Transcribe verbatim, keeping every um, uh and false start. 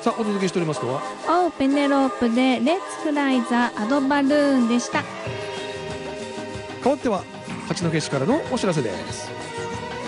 さあお届けしておりますのはおうペネロープでレッツフライザアドバルーンでした。 変わっては八戸市からのお知らせです。